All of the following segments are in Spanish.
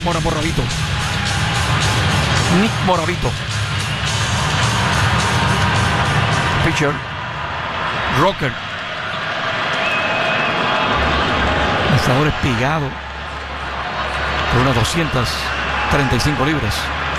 Moravito. Nick Moravito. Pitcher. Rocker. Lanzador espigado por unas 235 libras.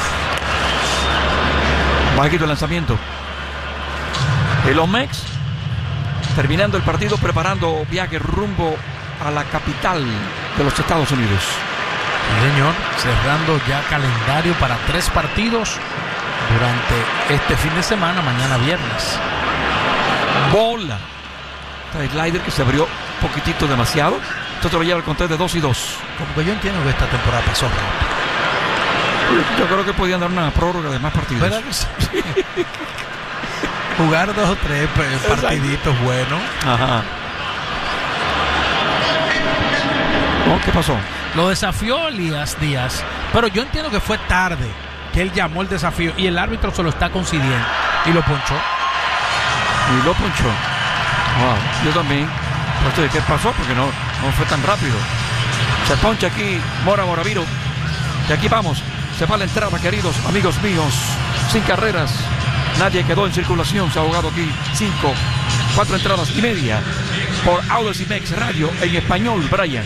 Bajito el lanzamiento. Y los Mex terminando el partido, preparando viaje rumbo a la capital de los Estados Unidos. Sí, señor, cerrando ya calendario para 3 partidos durante este fin de semana, mañana viernes. Bola. Está el slider que se abrió un poquitito demasiado. Esto lo lleva al conteo de 2-2. Como que yo entiendo que esta temporada pasó rápido. Yo creo que podían dar una prórroga de más partidos. ¿Verdad que sí? Jugar 2 o 3 partiditos buenos. Ajá. ¿No? ¿Qué pasó? Lo desafió Elías Díaz, pero yo entiendo que fue tarde que él llamó el desafío y el árbitro se lo está concediendo y lo ponchó. Wow. Yo también. ¿Qué pasó? Porque no fue tan rápido. Se poncha aquí Moravito. Y aquí vamos. Se va la entrada, queridos amigos míos. Sin carreras. Nadie quedó en circulación. Se ha jugado aquí 4 entradas y media. Por Audacy Mex Radio en español, Brian.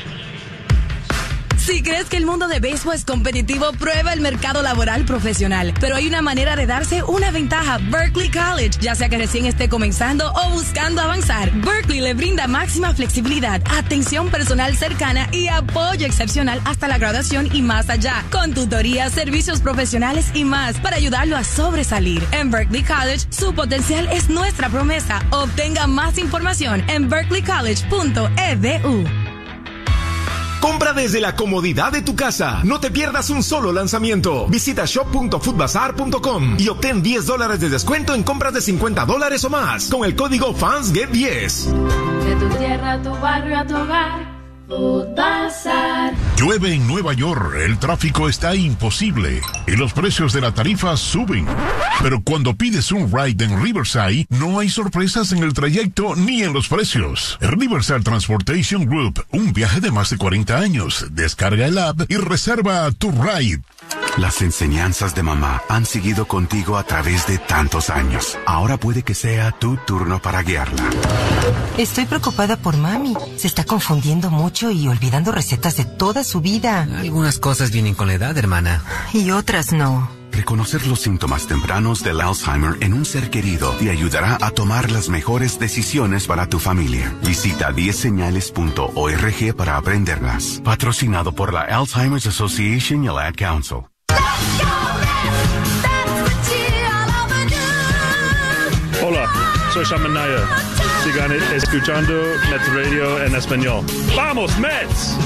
Si crees que el mundo de béisbol es competitivo, prueba el mercado laboral profesional. Pero hay una manera de darse una ventaja. Berkeley College. Ya sea que recién esté comenzando o buscando avanzar, Berkeley le brinda máxima flexibilidad, atención personal cercana y apoyo excepcional hasta la graduación y más allá. Con tutorías, servicios profesionales y más para ayudarlo a sobresalir. En Berkeley College, su potencial es nuestra promesa. Obtenga más información en berkeleycollege.edu. Compra desde la comodidad de tu casa. No te pierdas un solo lanzamiento. Visita shop.foodbazar.com y obtén $10 de descuento en compras de $50 o más con el código FANSGET10. De tu tierra a tu barrio a tu hogar, Food Bazar. Llueve en Nueva York, el tráfico está imposible y los precios de la tarifa suben. Pero cuando pides un ride en Riverside, no hay sorpresas en el trayecto ni en los precios. Riverside Transportation Group, un viaje de más de 40 años. Descarga el app y reserva tu ride. Las enseñanzas de mamá han seguido contigo a través de tantos años. Ahora puede que sea tu turno para guiarla. Estoy preocupada por mami. Se está confundiendo mucho y olvidando recetas de toda su vida. Algunas cosas vienen con la edad, hermana. Y otras no. Reconocer los síntomas tempranos del Alzheimer en un ser querido te ayudará a tomar las mejores decisiones para tu familia. Visita 10señales.org para aprenderlas. Patrocinado por la Alzheimer's Association y el Ad Council. Hola, soy Shaman Naya. Sigan escuchando Mets Radio en español. ¡Vamos, Mets!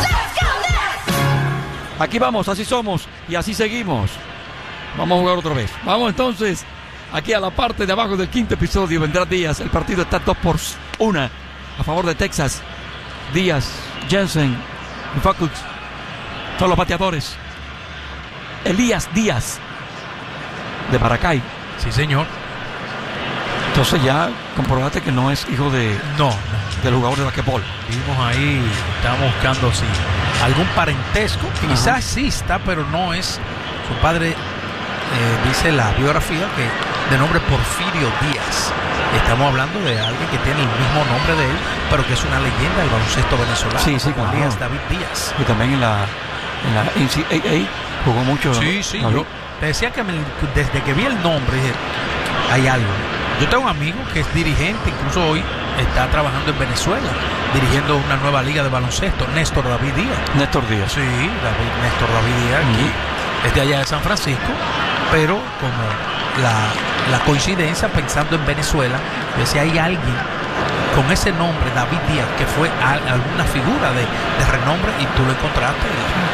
Aquí vamos, así somos y así seguimos. Vamos a jugar otra vez. Vamos entonces aquí a la parte de abajo del quinto episodio. Vendrá Díaz. El partido está 2-1 a favor de Texas. Díaz, Jensen y Facults son los bateadores. Elías Díaz de Maracay. Sí, señor. Entonces ya comprobaste que no es hijo de del jugador de basquetbol. Vimos ahí, estábamos buscando si algún parentesco. Quizás exista, pero no es su padre. Dice la biografía que de nombre Porfirio Díaz. Estamos hablando de alguien que tiene el mismo nombre de él, pero que es una leyenda del baloncesto venezolano. Sí, como Elías David Díaz. Y también en la NCAA jugó mucho. Sí, sí. Yo te decía que desde que vi el nombre dije, hay algo. Yo tengo un amigo que es dirigente, incluso hoy está trabajando en Venezuela, dirigiendo una nueva liga de baloncesto, Néstor David Díaz. Néstor Díaz. Sí, Néstor David Díaz, aquí, es de allá de San Francisco, pero como la coincidencia, pensando en Venezuela, yo decía, hay alguien con ese nombre, David Díaz, que fue alguna figura de renombre, y tú lo encontraste.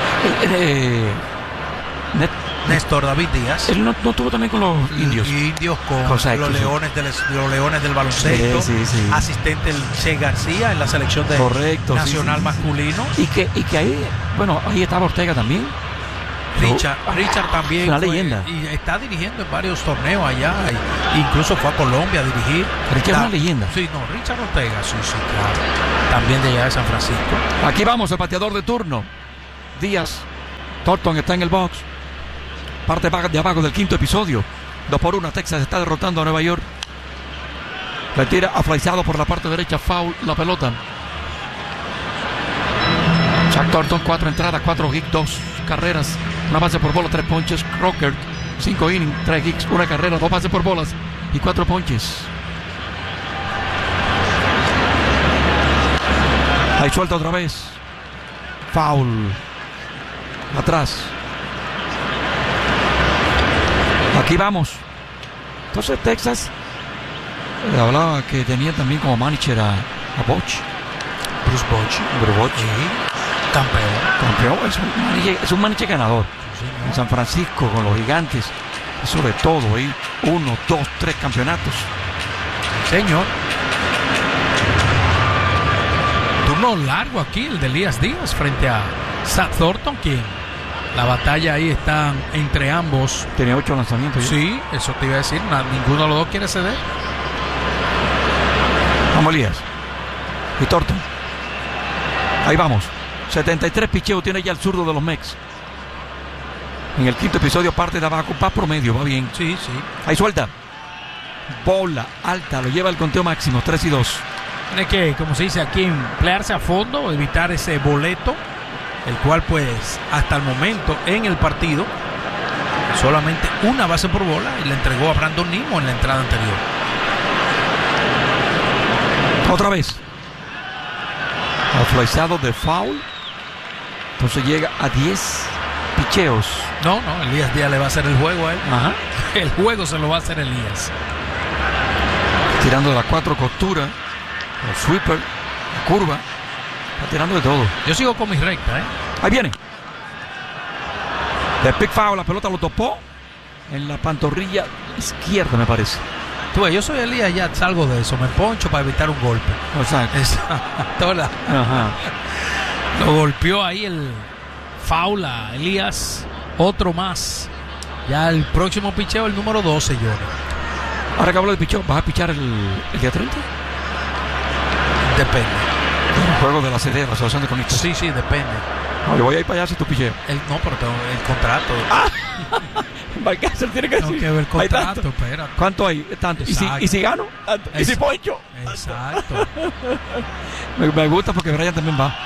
Néstor David Díaz. Él no tuvo también con los indios. Indios, con los leones del baloncesto. Sí. Asistente el Che García en la selección de nacional masculino. Y que ahí, bueno, ahí estaba Ortega también. Richard también. Una leyenda. Y está dirigiendo en varios torneos allá. Incluso fue a Colombia a dirigir. Richard es una leyenda. Sí, Richard Ortega, sí, claro. También de allá de San Francisco. Aquí vamos, el bateador de turno. Díaz Thornton está en el box. Parte de abajo del quinto episodio. 2-1. Texas está derrotando a Nueva York. Le tira aflaizado por la parte derecha. Foul la pelota. Chuck Thornton, 4 entradas, 4 hits, 2 carreras, 1 base por bola, 3 ponches. Crocker, 5 innings, 3 hits, 1 carrera, 2 bases por bolas y 4 ponches. Ahí suelta otra vez. Foul. Atrás. Aquí vamos. Entonces Texas hablaba que tenía también como manager a Bochy. Bruce Bochy. Campeón. Es un manager ganador. Sí, en San Francisco con los Gigantes. Sobre todo ahí. 1, 2, 3 campeonatos. Señor. Turno largo aquí, el de Elías Díaz frente a Zach Thornton, quien la batalla ahí está entre ambos. Tenía 8 lanzamientos. Sí, eso te iba a decir. Ninguno de los dos quiere ceder. Vamos, Elías. Y Thornton. Ahí vamos. 73 picheos tiene ya el zurdo de los Mex. En el quinto episodio parte de abajo. Va promedio, va bien. Sí. Ahí suelta. Bola alta. Lo lleva al conteo máximo. 3-2. Tiene que, como se dice aquí, emplearse a fondo, evitar ese boleto, el cual pues hasta el momento en el partido solamente 1 base por bola y le entregó a Brandon Nimmo en la entrada anterior. Otra vez. Aflaizado de foul. Entonces llega a 10 picheos. No, Elías Díaz le va a hacer el juego a él. Ajá. El juego se lo va a hacer Elías. Tirando de las 4 costuras. El sweeper, la curva. Está tirando de todo. Yo sigo con mi recta, Ahí viene. De pick foul, la pelota lo topó en la pantorrilla izquierda, me parece. Tú ves, yo soy Elías, ya salgo de eso. Me poncho para evitar un golpe. Exacto. Ajá. Lo golpeó ahí el foul a Elías. Otro más. Ya el próximo picheo, el número 12, Johnny. Ahora que hablo de picheo, ¿vas a pichar el día 30? Depende. El juego de la CD, la asociación de cronistas. Sí, depende. No, yo voy a ir para allá si tú picheo. No, pero tengo el contrato. Balcácer tiene que decir. Tengo que ver el contrato, espérate. ¿Cuánto hay? Tanto. ¿Y si gano? Tanto. ¿Y si poncho? Exacto. Me gusta porque Brian también va.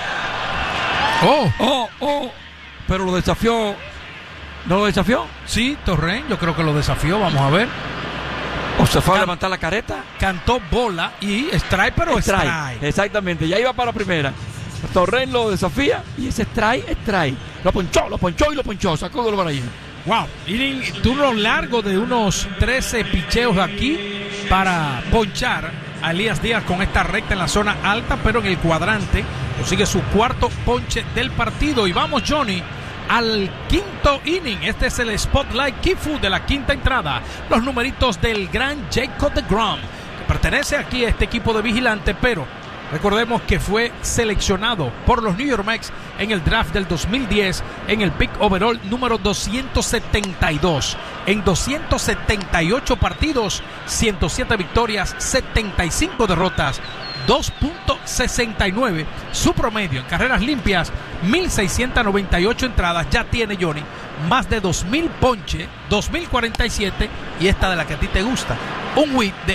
Pero lo desafió. ¿No lo desafió? Sí, Torren, yo creo que lo desafió. Vamos a ver. ¿O se fue a levantar la careta? Cantó bola y strike, pero strike. Exactamente, ya iba para la primera. Torren lo desafía y ese strike. Lo ponchó, sacó de los barayos. Wow, y turno largo de unos 13 picheos aquí para ponchar a Elías Díaz con esta recta en la zona alta, pero en el cuadrante consigue su 4º ponche del partido. Y vamos, Johnny, al 5º inning. Este es el Spotlight Key-Food de la 5ª entrada. Los numeritos del gran Jacob deGrom, que pertenece aquí a este equipo de vigilante, pero recordemos que fue seleccionado por los New York Mets en el draft del 2010 en el pick overall número 272. En 278 partidos, 107 victorias, 75 derrotas, 2.69 su promedio en carreras limpias, 1.698 entradas. Ya tiene, Johnny, más de 2.000 ponche, 2.047, y esta de la que a ti te gusta, un whip de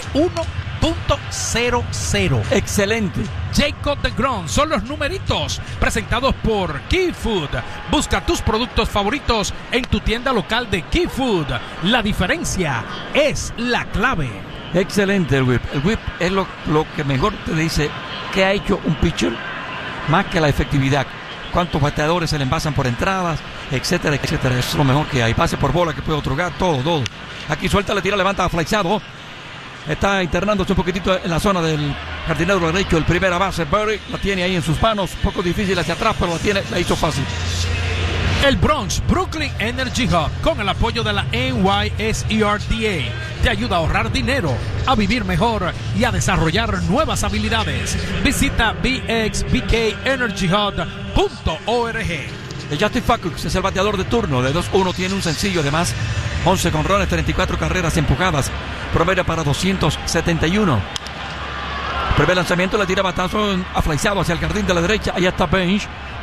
1.00. Excelente. Jacob deGrom son los numeritos presentados por Key-Food. Busca tus productos favoritos en tu tienda local de Key-Food. La diferencia es la clave. Excelente el whip. El whip es lo que mejor te dice qué ha hecho un pitcher, más que la efectividad. Cuántos bateadores se le envasan por entradas, etcétera. Eso es lo mejor que hay. Pase por bola que puede otorgar, todo. Aquí suelta, le tira, levanta, flexado. Está internándose un poquitito en la zona del jardinero derecho. El primera base, Berry, la tiene ahí en sus manos. Poco difícil hacia atrás, pero la hizo fácil. El Bronx Brooklyn Energy Hub, con el apoyo de la NYSERDA, te ayuda a ahorrar dinero, a vivir mejor y a desarrollar nuevas habilidades. Visita bxbkenergyhub.org. El Justin Fuchs es el bateador de turno. De 2-1 tiene un sencillo, además 11 jonrones, 34 carreras empujadas, promedio para 271. Primer lanzamiento, le tira batazo aflaizado hacia el jardín de la derecha. Allá está Bench.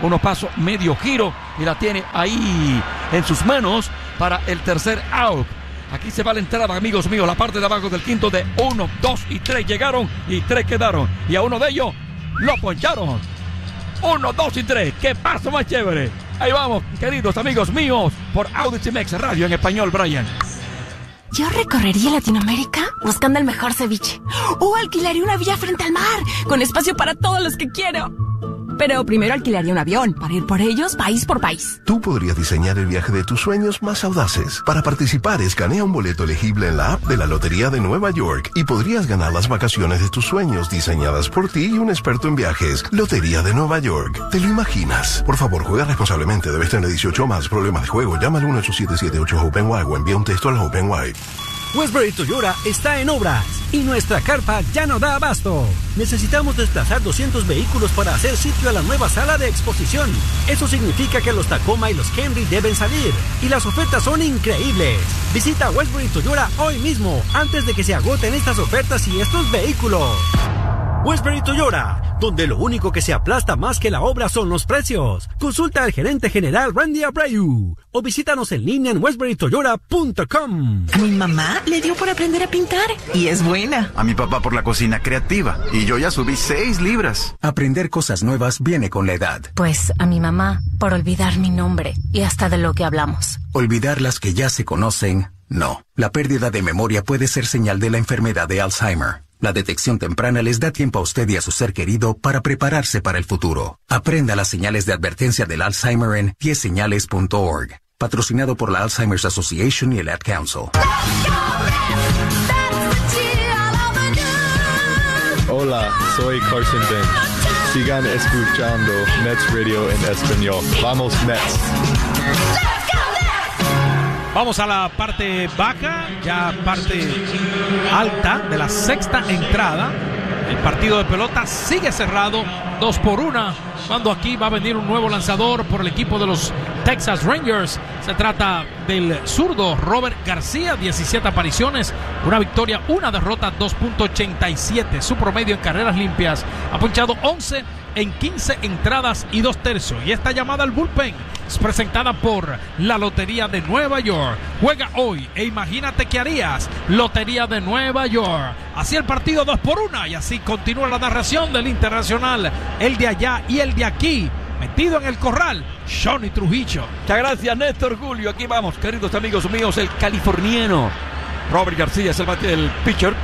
unos pasos medio giro y la tiene ahí en sus manos para el tercer out. Aquí se va la entrada, amigos míos, la parte de abajo del quinto de 1, 2 y 3 llegaron y 3 quedaron. Y a uno de ellos lo poncharon. 1, 2 y 3. ¡Qué paso más chévere! Ahí vamos, queridos amigos míos, por Audity Mex Radio en español, Brian. Yo recorrería Latinoamérica buscando el mejor ceviche. O alquilaría una villa frente al mar, con espacio para todos los que quiero. Pero primero alquilaría un avión para ir por ellos país por país. Tú podrías diseñar el viaje de tus sueños más audaces. Para participar, escanea un boleto elegible en la app de la Lotería de Nueva York y podrías ganar las vacaciones de tus sueños diseñadas por ti y un experto en viajes. Lotería de Nueva York. ¿Te lo imaginas? Por favor, juega responsablemente. Debes tener 18 o más. Problemas de juego. Llama al 1-877-8-HOPE-NY o envía un texto al HOPE-NY. Westbury Toyota está en obras y nuestra carpa ya no da abasto. Necesitamos desplazar 200 vehículos para hacer sitio a la nueva sala de exposición. Eso significa que los Tacoma y los Camry deben salir y las ofertas son increíbles. Visita Westbury Toyota hoy mismo antes de que se agoten estas ofertas y estos vehículos. Westbury Toyota, donde lo único que se aplasta más que la obra son los precios. Consulta al gerente general Randy Abreu o visítanos en línea en westburytoyota.com. A mi mamá le dio por aprender a pintar y es buena. A mi papá por la cocina creativa y yo ya subí 6 libras. Aprender cosas nuevas viene con la edad. Pues a mi mamá por olvidar mi nombre y hasta de lo que hablamos. Olvidar las que ya se conocen, no. La pérdida de memoria puede ser señal de la enfermedad de Alzheimer. La detección temprana les da tiempo a usted y a su ser querido para prepararse para el futuro. Aprenda las señales de advertencia del Alzheimer en 10señales.org. Patrocinado por la Alzheimer's Association y el Ad Council. Hola, soy Carson Bench. Sigan escuchando Mets Radio en español. Vamos, Mets. Vamos a la parte baja, ya parte alta de la sexta entrada. El partido de pelota sigue cerrado, 2-1, cuando aquí va a venir un nuevo lanzador por el equipo de los Texas Rangers. Se trata del zurdo Robert García, 17 apariciones, una victoria, una derrota, 2.87. Su promedio en carreras limpias, ha ponchado 11 en 15 entradas y 2 tercios. Y esta llamada al bullpen es presentada por la Lotería de Nueva York. Juega hoy e imagínate qué harías. Lotería de Nueva York. Así el partido 2-1 y así continúa la narración del internacional. El de allá y el de aquí. Metido en el corral, Johnny Trujillo. Muchas gracias, Néstor Julio. Aquí vamos, queridos amigos míos, el californiano Robert García es el pitcher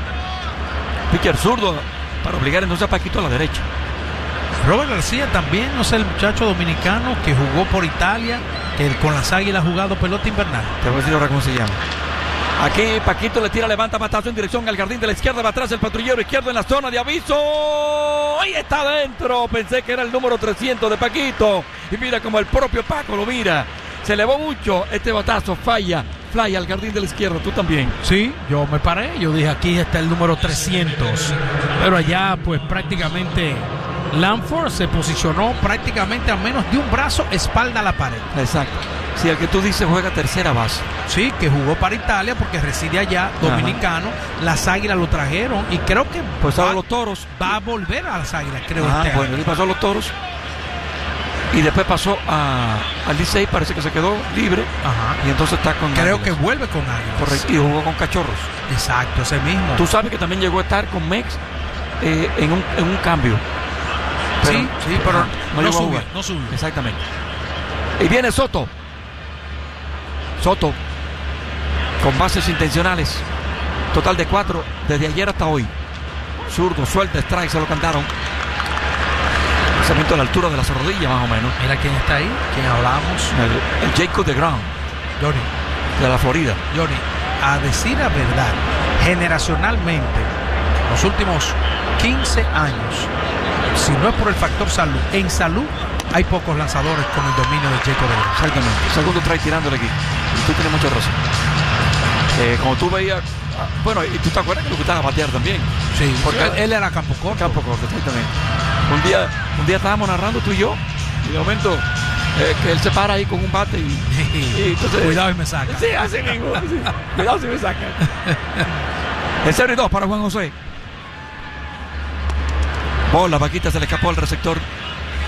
zurdo para obligar entonces a Paquito a la derecha. Robert García también, no sé, el muchacho dominicano que jugó por Italia, que con las Águilas ha jugado pelota invernal. Te voy a decir ahora cómo se llama. Aquí Paquito le tira, levanta batazo en dirección al jardín de la izquierda, va atrás el patrullero izquierdo en la zona de aviso. Ahí está adentro, pensé que era el número 300 de Paquito. Y mira como el propio Paco lo mira. Se elevó mucho este batazo, falla, fly al jardín de la izquierda, tú también. Sí, yo me paré, yo dije aquí está el número 300. Pero allá pues prácticamente Lanford se posicionó prácticamente a menos de un brazo, espalda a la pared. Exacto. Sí, el que tú dices juega tercera base. Sí, que jugó para Italia porque reside allá, dominicano. Ajá. Las Águilas lo trajeron y creo que pues a los Toros va a volver a las Águilas, creo. Bueno, él pasó a los Toros y después pasó al Licey, parece que se quedó libre. Ajá. Y entonces está con creo Águilas. Que vuelve con Águilas. Correcto, y jugó con Cachorros. Exacto, ese mismo. Tú sabes que también llegó a estar con Mex en un cambio. Pero, sí, pero no subió. Exactamente. Y viene Soto con bases intencionales, total de 4 desde ayer hasta hoy. Zurdo, suelta, strike, se lo cantaron. Lanzamiento a la altura de las rodillas más o menos. Mira quién está ahí, quién hablamos. El Jacob deGrom, Johnny, de la Florida. Johnny, a decir la verdad, generacionalmente los últimos 15 años, si no es por el factor salud, en salud hay pocos lanzadores con el dominio de Jacob deGrom. Exactamente. Segundo try tirándole aquí. Y tú tienes mucha razón. Como tú veías, bueno, y tú te acuerdas que lo gustaba batear también. Sí, porque él era campo corto. Campo corto, exactamente. Un día estábamos narrando tú y yo, y de momento que él se para ahí con un bate y entonces, cuidado y me saca. Sí, así mismo. Sí. Cuidado si me saca. El 0-2 para Juan José. Bola, Paquita se le escapó al receptor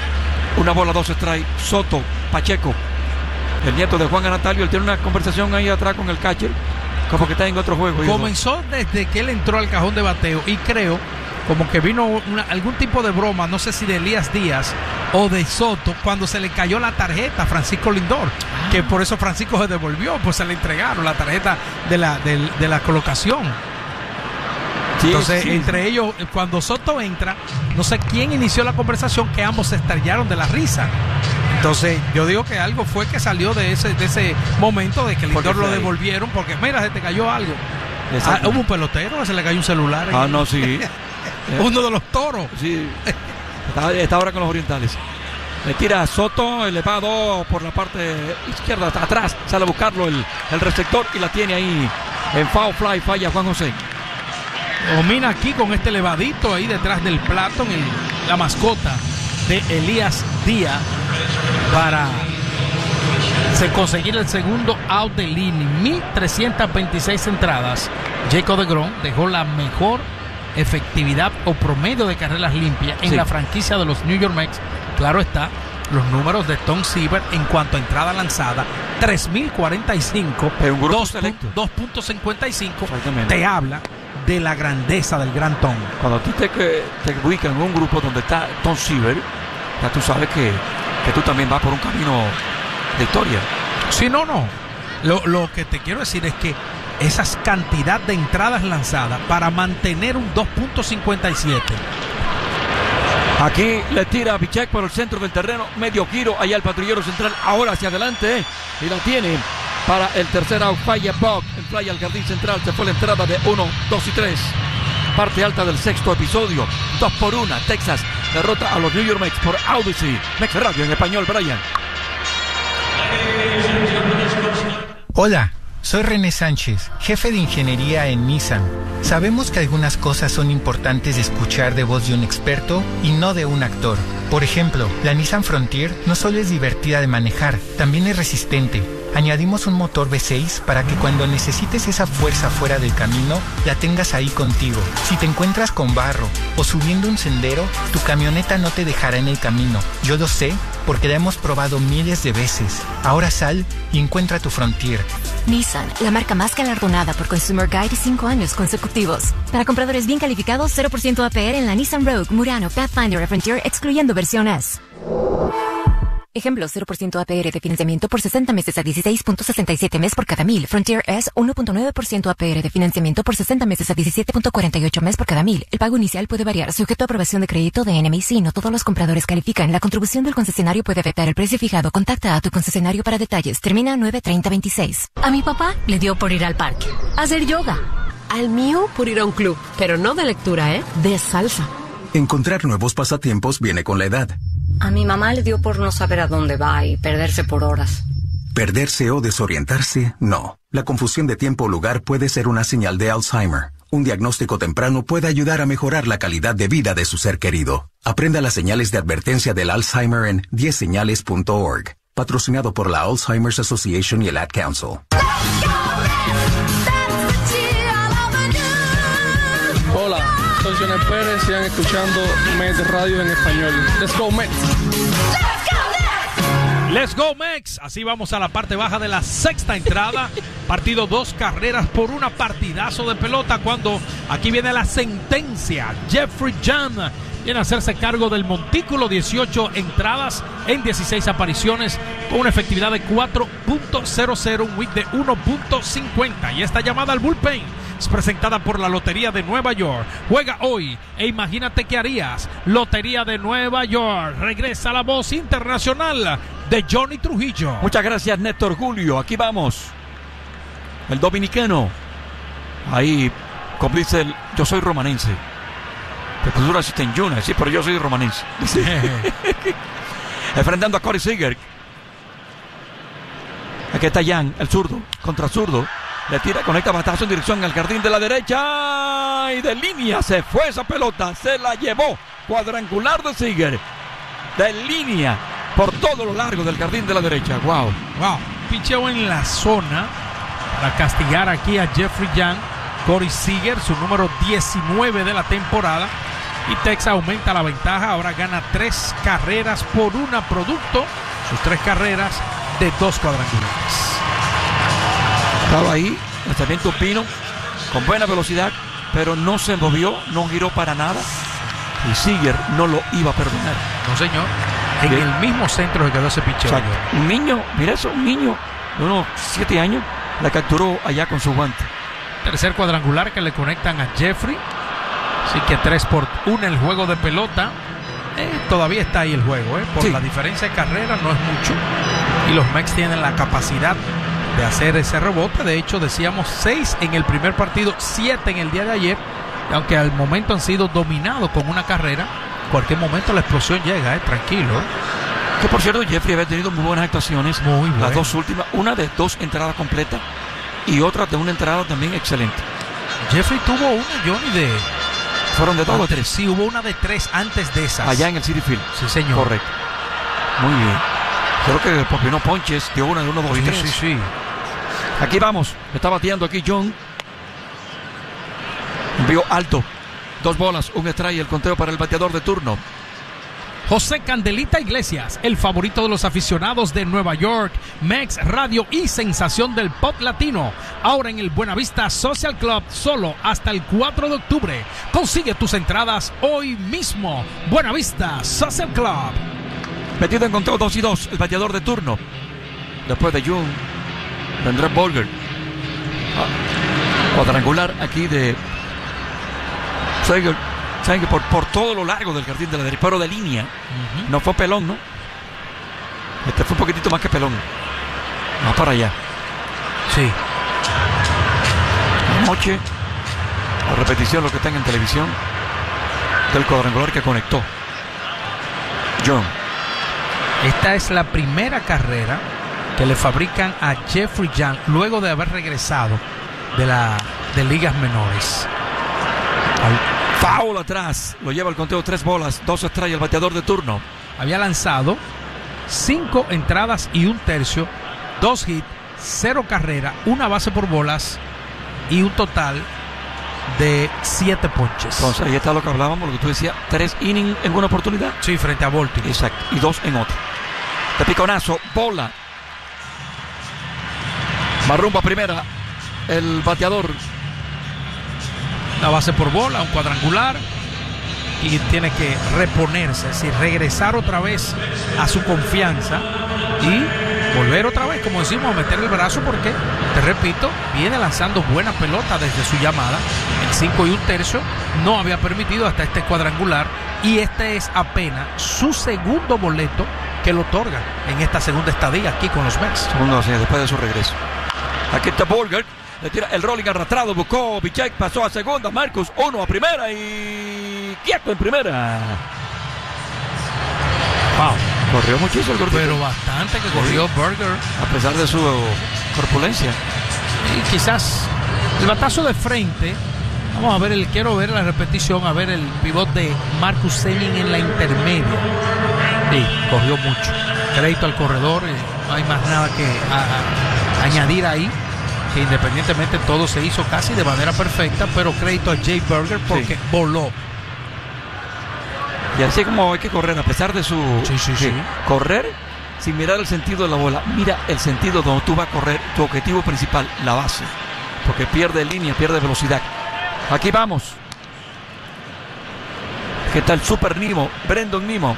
Una bola, 2 strike. Soto, Pacheco, el nieto de Juan Natalio, él tiene una conversación ahí atrás con el catcher, como que está en otro juego. Comenzó desde que él entró al cajón de bateo y creo como que vino algún tipo de broma, no sé si de Elías Díaz o de Soto, cuando se le cayó la tarjeta a Francisco Lindor, que por eso Francisco se devolvió, pues se le entregaron la tarjeta de la colocación. Sí, entonces, entre ellos, cuando Soto entra, no sé quién inició la conversación, que ambos se estrellaron de la risa. Entonces, yo digo que algo fue que salió de ese momento de que Lindor lo devolvieron, porque mira, se te cayó algo. Hubo un pelotero, se le cayó un celular. No, sí. Uno de los toros. Sí. Está ahora con los orientales. Le tira a Soto, elevado por la parte izquierda, atrás, sale a buscarlo el receptor y la tiene ahí en foul fly, falla Juan José. Domina aquí con este elevadito ahí detrás del plato, la mascota de Elías Díaz, para conseguir el segundo out del inning. 1,326 entradas. Jacob deGrom dejó la mejor efectividad o promedio de carreras limpias en la franquicia de los New York Mets. Claro está, los números de Tom Seaver en cuanto a entrada lanzada, 3,045, 2.55, te habla de la grandeza del gran Tom. Cuando tú te ubicas en un grupo donde está Tom Seaver, ya tú sabes que tú también vas por un camino de historia. Sí, no. Lo que te quiero decir es que esas cantidad de entradas lanzadas para mantener un 2.57. Aquí le tira a Bichek por el centro del terreno, medio giro, allá el patrullero central, ahora hacia adelante, y la tiene para el tercer out. Falla Buck, el fly al jardín central, se fue la entrada de 1, 2 y 3. Parte alta del sexto episodio, 2-1, Texas derrota a los New York Mets por Odyssey. Mex Radio en español, Brian. Hola, soy René Sánchez, jefe de ingeniería en Nissan. Sabemos que algunas cosas son importantes de escuchar de voz de un experto y no de un actor. Por ejemplo, la Nissan Frontier no solo es divertida de manejar, también es resistente. Añadimos un motor V6 para que cuando necesites esa fuerza fuera del camino, la tengas ahí contigo. Si te encuentras con barro o subiendo un sendero, tu camioneta no te dejará en el camino. Yo lo sé porque la hemos probado miles de veces. Ahora sal y encuentra tu Frontier. Nissan, la marca más galardonada por Consumer Guide 5 años consecutivos. Para compradores bien calificados, 0% APR en la Nissan Rogue, Murano, Pathfinder y Frontier, excluyendo versión S. Ejemplo, 0% APR de financiamiento por 60 meses a 16.67 mes por cada 1,000. Frontier S, 1.9% APR de financiamiento por 60 meses a 17.48 mes por cada 1,000. El pago inicial puede variar, sujeto a aprobación de crédito de NMC. No todos los compradores califican. La contribución del concesionario puede afectar el precio fijado. Contacta a tu concesionario para detalles. Termina 9/30/26. A mi papá le dio por ir al parque, a hacer yoga. Al mío por ir a un club, pero no de lectura, de salsa. Encontrar nuevos pasatiempos viene con la edad. A mi mamá le dio por no saber a dónde va y perderse por horas. Perderse o desorientarse, no. La confusión de tiempo o lugar puede ser una señal de Alzheimer. Un diagnóstico temprano puede ayudar a mejorar la calidad de vida de su ser querido. Aprenda las señales de advertencia del Alzheimer en 10señales.org. Patrocinado por la Alzheimer's Association y el Ad Council. Hola, soy Jonel Pérez, sigan escuchando Mets Radio en español. Let's go Mets. Let's go Mets. Así vamos a la parte baja de la sexta entrada. Partido 2 carreras por 1, partidazo de pelota, cuando aquí viene la sentencia. Jeffrey Young viene a hacerse cargo del montículo, 18 entradas en 16 apariciones con una efectividad de 4.00, un whip de 1.50. Y esta llamada al bullpen es presentada por la Lotería de Nueva York. Juega hoy e imagínate qué harías. Lotería de Nueva York. Regresa la voz internacional de Johnny Trujillo. Muchas gracias, Néstor Julio. Aquí vamos. El dominicano. Ahí, como dice el, yo soy romanense. Te puso una en Yuna, sí, pero yo soy romanense. Enfrentando a Corey Seager. Aquí está Jan, el zurdo, contra zurdo. Le tira, conecta batazo en dirección al jardín de la derecha. Y de línea se fue esa pelota. Se la llevó. Cuadrangular de Seager. De línea. Por todo lo largo del jardín de la derecha. Wow. Picheo en la zona para castigar aquí a Jeffrey Young. Corey Seager, su número 19 de la temporada. Y Texas aumenta la ventaja, ahora gana 3 carreras por 1 producto, sus 3 carreras de 2 cuadrangulares. Estaba ahí, lanzamiento Pino, con buena velocidad, pero no se movió, no giró para nada. Y Seager no lo iba a perdonar. No, señor. En el mismo centro se quedó ese picheo. Un niño, mira eso, un niño de unos 7 años, la capturó allá con su guante. Tercer cuadrangular que le conectan a Jeffrey. Así que 3-1 el juego de pelota. Todavía está ahí el juego, por la diferencia de carrera no es mucho. Y los Mex tienen la capacidad de hacer ese rebote. De hecho, decíamos 6 en el primer partido, 7 en el día de ayer. Y aunque al momento han sido dominados con una carrera, en cualquier momento la explosión llega, tranquilo. Que por cierto, Jeffrey había tenido muy buenas actuaciones. Muy buenas. Las 2 últimas, una de 2 entradas completas y otra de una entrada también excelente. Jeffrey tuvo una, Johnny, de... ¿Fueron de 2 o 3? Sí, hubo una de 3 antes de esas. Allá en el Citi Field. Sí, señor. Correcto. Muy bien. Creo que Popino Ponches dio una de 1, 2 y 3. Sí. Aquí vamos. Está bateando aquí John. Envío alto. 2 bolas, 1 strike y el conteo para el bateador de turno. José Candelita Iglesias, el favorito de los aficionados de Nueva York, Mex Radio y sensación del pop latino. Ahora en el Buenavista Social Club, solo hasta el 4 de octubre. Consigue tus entradas hoy mismo. Buenavista Social Club. Metido en conteo 2-2, el bateador de turno. Después de June, vendrá Bolger. Cuadrangular aquí de Seager. Saben que por todo lo largo del jardín de la derecha, pero de línea. No fue pelón, ¿no? Este fue un poquitito más que pelón. Más para allá. Sí. Noche. La repetición, lo que están en televisión. Del cuadrangular que conectó John. Esta es la primera carrera que le fabrican a Jeffrey Young luego de haber regresado de ligas menores. Foul atrás, lo lleva el conteo 3 bolas, 2 strikes el bateador de turno. Había lanzado 5 entradas y 1/3, 2 hits, 0 carrera, 1 base por bolas y un total de 7 ponches. Entonces ahí está lo que hablábamos, lo que tú decías, 3 innings en una oportunidad. Sí, frente a Baltimore. Exacto, y 2 en otra. De piconazo, bola. Marrumba primera, el bateador. La base por bola, un cuadrangular y tiene que reponerse, es decir, regresar otra vez a su confianza y volver otra vez, como decimos, a meter el brazo porque, te repito, viene lanzando buena pelota desde su llamada. En 5 1/3 no había permitido hasta este cuadrangular y este es apenas su segundo boleto que lo otorgan en esta segunda estadía aquí con los Mets. Segundo, sí, después de su regreso. Aquí está Bolger. Le tira el rolling arrastrado, buscó Bichek, pasó a segunda, Marcus 1 a primera y quieto en primera. Wow, corrió muchísimo el gordito. Pero bastante que corrió Burger. A pesar de su corpulencia. Y quizás el batazo de frente. Vamos a ver, quiero ver la repetición, a ver el pivot de Marcus Semien en la intermedia. Sí, corrió mucho. Crédito al corredor, no hay más nada que añadir ahí. Que independientemente todo se hizo casi de manera perfecta, pero crédito a Jay Burger porque voló. Y así como hay que correr, a pesar de su correr sin mirar el sentido de la bola, mira el sentido donde tú vas a correr, tu objetivo principal, la base, porque pierde línea, pierde velocidad. Aquí vamos. ¿Qué tal Super Nimo? Brandon Nimo.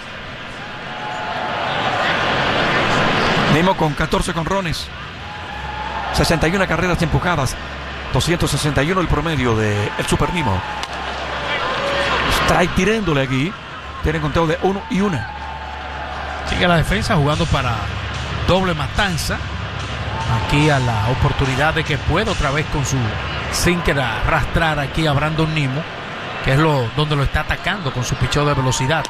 Nimo con 14 jonrones. 61 carreras empujadas, 261 el promedio de el Super Nimo. Strike tirándole aquí. Tiene conteo de 1 y 1. Sigue la defensa jugando para doble matanza. Aquí a la oportunidad de que pueda otra vez con su sinker arrastrar aquí a Brandon Nimo, que es donde lo está atacando con su picheo de velocidad.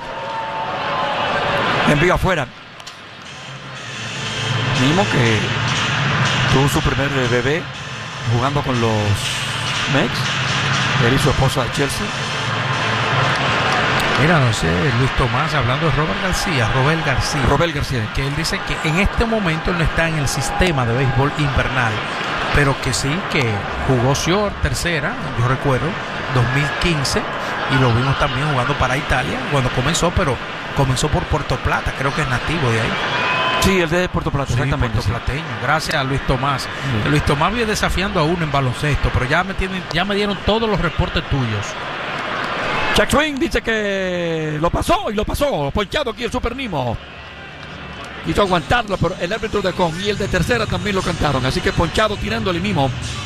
Envío afuera. Nimo que tuvo su primer bebé jugando con los Mets. Él y su esposa Chelsea. Mira, no sé, Luis Tomás, hablando de Robert García. Que él dice que en este momento no está en el sistema de béisbol invernal, pero que sí, que jugó short, tercera, yo recuerdo, 2015, y lo vimos también jugando para Italia cuando comenzó, pero comenzó por Puerto Plata, creo que es nativo de ahí. Sí, el de Puerto Plata, exactamente. Puertoplateño, gracias a Luis Tomás. Luis Tomás viene desafiando a uno en baloncesto, pero ya me dieron todos los reportes tuyos. Chuck Swing dice que lo pasó, ponchado aquí el Super Nimo. Quiso aguantarlo, pero el árbitro de Con y el de tercera también lo cantaron, así que ponchado tirándole Nimo.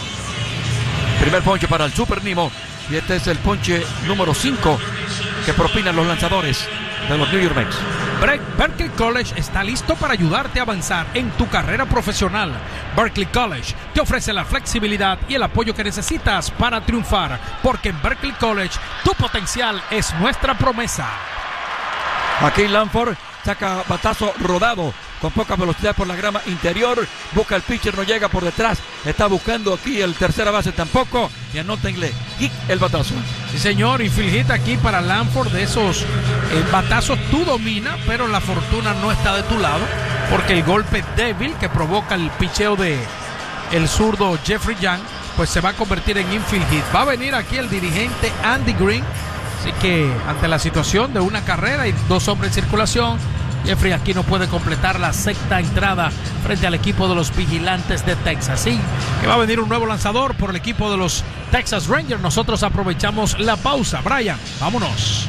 Primer ponche para el Super Nimo, y este es el ponche número 5 que propinan los lanzadores de los New York Mets. Berkeley College está listo para ayudarte a avanzar en tu carrera profesional. Berkeley College te ofrece la flexibilidad y el apoyo que necesitas para triunfar, porque en Berkeley College tu potencial es nuestra promesa. Aquí Lanford saca batazo rodado con poca velocidad por la grama interior, busca el pitcher, no llega por detrás, está buscando aquí el tercera base tampoco, y anótenle el batazo. Sí señor, infield hit aquí para Lanford, de esos batazos tú dominas, pero la fortuna no está de tu lado, porque el golpe débil que provoca el picheo de el zurdo Jeffrey Young, pues se va a convertir en infield hit. Va a venir aquí el dirigente Andy Green, así que ante la situación de una carrera y 2 hombres en circulación, Jeffrey aquí no puede completar la sexta entrada frente al equipo de los Vigilantes de Texas. Sí, que va a venir un nuevo lanzador por el equipo de los Texas Rangers. Nosotros aprovechamos la pausa. Brian, vámonos.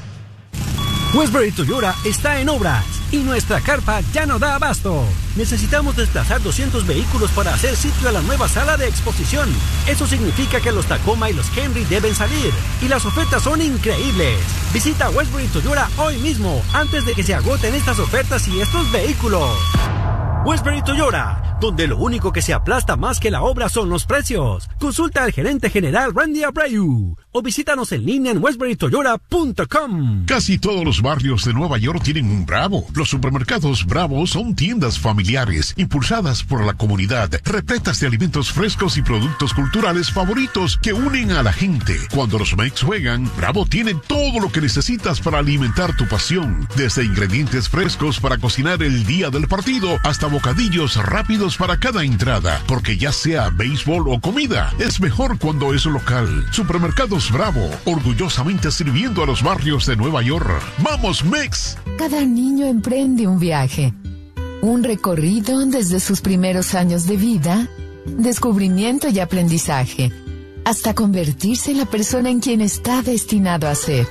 Westbury Toyota está en obras y nuestra carpa ya no da abasto. Necesitamos desplazar 200 vehículos para hacer sitio a la nueva sala de exposición. Eso significa que los Tacoma y los Camry deben salir. Y las ofertas son increíbles. Visita Westbury Toyota hoy mismo, antes de que se agoten estas ofertas y estos vehículos. Westbury Toyota, donde lo único que se aplasta más que la obra son los precios. Consulta al gerente general Randy Abreu o visítanos en línea en westburytoyota.com. Casi todos los barrios de Nueva York tienen un Bravo. Los supermercados Bravo son tiendas familiares, impulsadas por la comunidad, repletas de alimentos frescos y productos culturales favoritos que unen a la gente. Cuando los Mets juegan, Bravo tiene todo lo que necesitas para alimentar tu pasión. Desde ingredientes frescos para cocinar el día del partido, hasta bocadillos rápidos para cada entrada. Porque ya sea béisbol o comida, es mejor cuando es local. Supermercados Bravo, orgullosamente sirviendo a los barrios de Nueva York. ¡Vamos, Mex! Cada niño emprende un viaje, un recorrido desde sus primeros años de vida, descubrimiento y aprendizaje, hasta convertirse en la persona en quien está destinado a ser.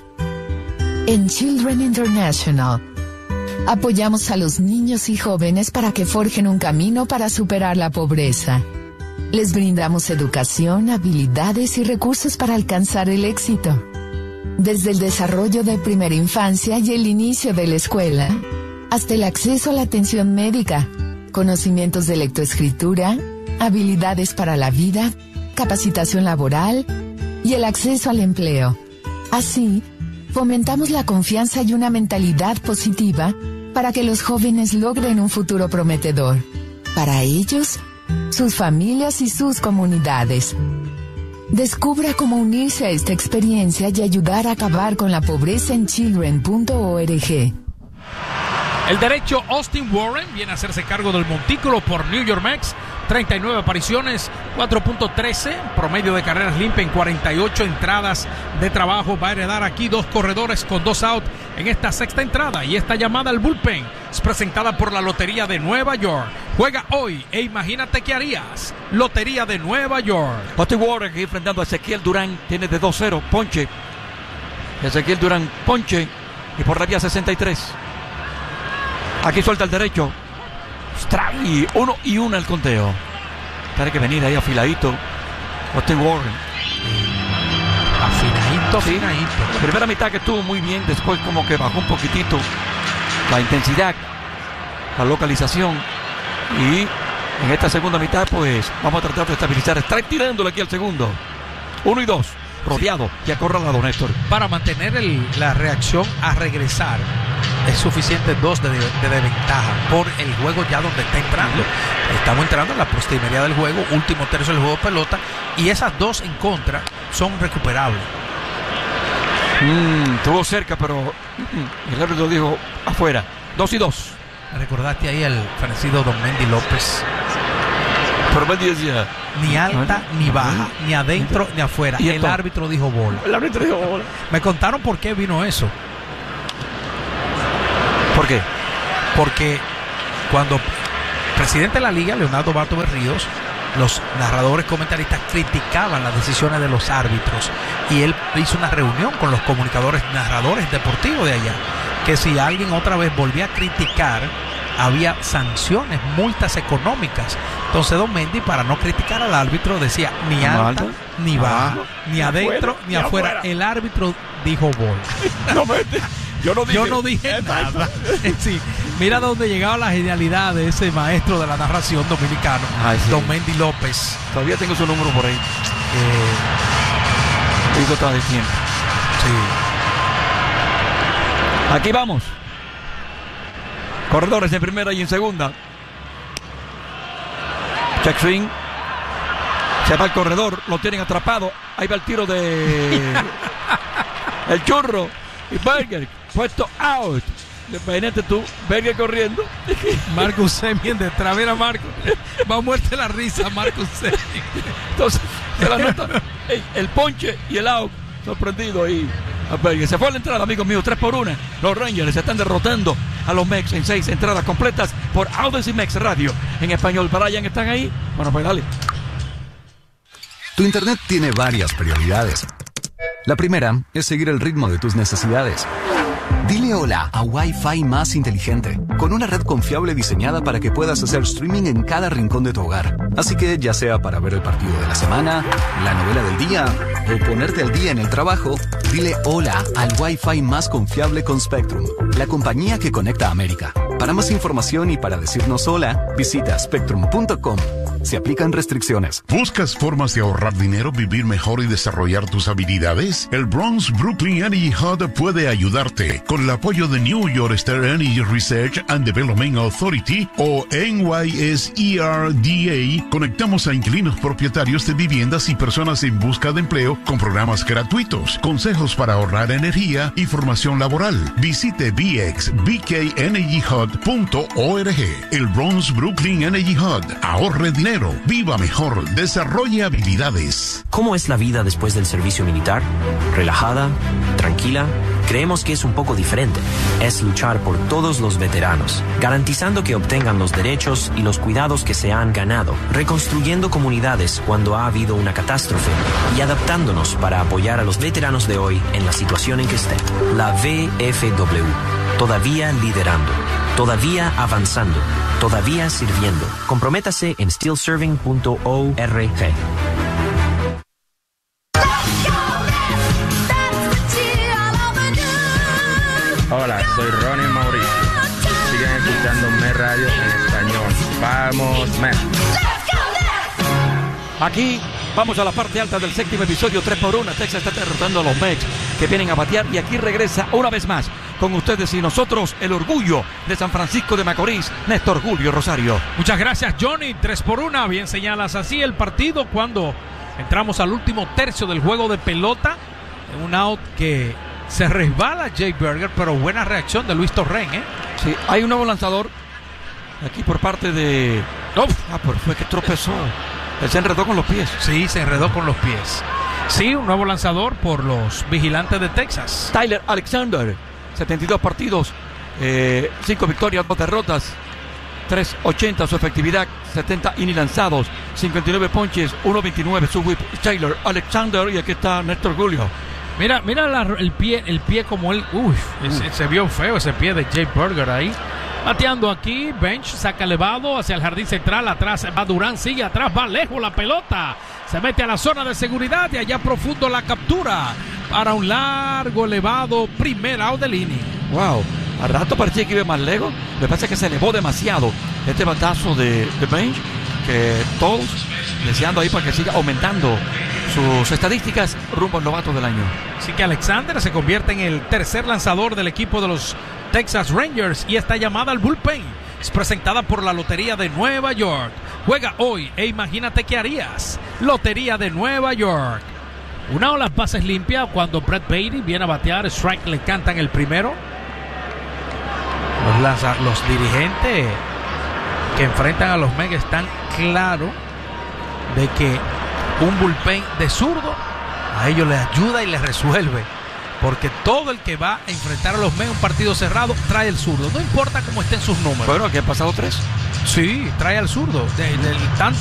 En Children International, apoyamos a los niños y jóvenes para que forjen un camino para superar la pobreza. Les brindamos educación, habilidades y recursos para alcanzar el éxito. Desde el desarrollo de primera infancia y el inicio de la escuela, hasta el acceso a la atención médica, conocimientos de lectoescritura, habilidades para la vida, capacitación laboral y el acceso al empleo. Así, fomentamos la confianza y una mentalidad positiva para que los jóvenes logren un futuro prometedor. Para ellos, sus familias y sus comunidades. Descubra cómo unirse a esta experiencia y ayudar a acabar con la pobreza en children.org. El derecho Austin Warren viene a hacerse cargo del montículo por New York Mets. 39 apariciones, 4.13, promedio de carreras limpias en 48 entradas de trabajo. Va a heredar aquí 2 corredores con 2 outs en esta sexta entrada. Y esta llamada al bullpen es presentada por la Lotería de Nueva York. Juega hoy e imagínate qué harías. Lotería de Nueva York. Austin Warren aquí enfrentando a Ezequiel Durán. Tiene de 2-0, ponche. Ezequiel Durán, ponche. Y por la vía 63. Aquí suelta el derecho. Strike, 1-1 el conteo. Tiene que venir ahí afiladito Austin Warren. Afinadito. La primera mitad que estuvo muy bien, después como que bajó un poquitito la intensidad, la localización. Y en esta segunda mitad pues vamos a tratar de estabilizar. Strike tirándole aquí al segundo. 1-2. Rodeado y acorralado, Néstor. Para mantener la reacción a regresar es suficiente 2 de ventaja por el juego ya donde está entrando. Estamos entrando en la postrimería del juego, último tercio del juego de pelota, y esas 2 en contra son recuperables. Estuvo cerca, pero el árbitro dijo afuera. 2-2. Me recordaste ahí al fenecido Don Mendy López. Pero Mendy decía, ni alta ni baja, ni adentro ni afuera. ¿Y el árbitro dijo bola. El árbitro dijo bola. Me contaron por qué vino eso. ¿Por qué? Porque cuando presidente de la liga, Leonardo Bato Berríos, los narradores comentaristas criticaban las decisiones de los árbitros y él hizo una reunión con los comunicadores, narradores deportivos de allá, que si alguien otra vez volvía a criticar, había sanciones, multas económicas. Entonces Don Mendy, para no criticar al árbitro, decía ni alta, ni baja, ni adentro, ni afuera. El árbitro dijo bola. No, yo no dije nada. Sí, mira dónde llegaba la genialidad de ese maestro de la narración dominicano, sí. Don Mendy López. Todavía tengo su número por ahí. Digo todo el tiempo. Sí. Aquí vamos. Corredores en primera y en segunda. Check swing. Se va el corredor. Lo tienen atrapado. Ahí va el tiro de el churro. Y Berger puesto out. Imagínate tú, Berger corriendo. Marcus Semien detrás. Mira, Marcus. Va a muerte la risa, Marcus Semien. Entonces, se la nota. El ponche y el out. Sorprendido ahí. Se fue a la entrada, amigos míos, 3-1. Los Rangers están derrotando a los Mex en 6 entradas completas por Audacy Mex Radio en español. Brian, ¿están ahí? Bueno, pues dale. Tu internet tiene varias prioridades. La primera es seguir el ritmo de tus necesidades. Dile hola a Wi-Fi más inteligente, con una red confiable diseñada para que puedas hacer streaming en cada rincón de tu hogar. Así que ya sea para ver el partido de la semana, la novela del día o ponerte al día en el trabajo, dile hola al Wi-Fi más confiable con Spectrum, la compañía que conecta a América. Para más información y para decirnos hola, visita spectrum.com. Se aplican restricciones. ¿Buscas formas de ahorrar dinero, vivir mejor y desarrollar tus habilidades? El Bronx Brooklyn Energy Hub puede ayudarte. Con el apoyo de New York State Energy Research and Development Authority o NYSERDA, conectamos a inquilinos propietarios de viviendas y personas en busca de empleo con programas gratuitos, consejos para ahorrar energía y formación laboral. Visite bxbkenergyhub.org. El Bronx Brooklyn Energy Hub. Ahorre dinero. Viva mejor, desarrolle habilidades. ¿Cómo es la vida después del servicio militar? ¿Relajada? ¿Tranquila? Creemos que es un poco diferente. Es luchar por todos los veteranos, garantizando que obtengan los derechos y los cuidados que se han ganado, reconstruyendo comunidades cuando ha habido una catástrofe y adaptándonos para apoyar a los veteranos de hoy en la situación en que estén. La VFW, todavía liderando, todavía avanzando, todavía sirviendo. Comprométase en stillserving.org. Hola, soy Ronnie Mauricio. Sigan escuchando Met Radio en español. ¡Vamos, Met! Aquí vamos a la parte alta del séptimo episodio. 3-1. Texas está derrotando a los Mex que vienen a batear. Y aquí regresa una vez más con ustedes y nosotros el orgullo de San Francisco de Macorís, Néstor Julio Rosario. Muchas gracias, Johnny. 3-1. Bien señalas así el partido cuando entramos al último tercio del juego de pelota. En un out que se resbala Jay Berger, pero buena reacción de Luis Torren, ¿eh? Sí, hay un nuevo lanzador aquí por parte de... pero fue que tropezó. Él se enredó con los pies. Sí, se enredó con los pies. Sí, un nuevo lanzador por los Vigilantes de Texas. Tyler Alexander, 72 partidos, 5 victorias, 2 derrotas, 3.80 su efectividad, 70 innings lanzados, 59 ponches, 1.29 su whip. Tyler Alexander, y aquí está Néstor Julio. Mira el pie como él. Se vio feo ese pie de Jay Berger ahí. Bateando aquí, Bench saca elevado hacia el jardín central. Atrás va Durán, sigue atrás, va lejos la pelota. Se mete a la zona de seguridad y allá profundo la captura para un largo elevado primer out del inning. Wow, al rato parecía que iba más lejos. Me parece que se elevó demasiado este batazo de Bench, que todos deseando ahí para que siga aumentando sus estadísticas rumbo al novato del año. Así que Alexander se convierte en el tercer lanzador del equipo de los Texas Rangers y esta llamada al bullpen es presentada por la Lotería de Nueva York. Juega hoy e imagínate qué harías. Lotería de Nueva York. Una o las bases limpias cuando Brett Baty viene a batear. Strike le cantan el primero. Los dirigentes que enfrentan a los Megas están claros de que un bullpen de zurdo a ellos les ayuda y les resuelve. Porque todo el que va a enfrentar a los Mets en un partido cerrado trae el zurdo. No importa cómo estén sus números. Bueno, aquí han pasado 3. Sí, trae al zurdo. Tanto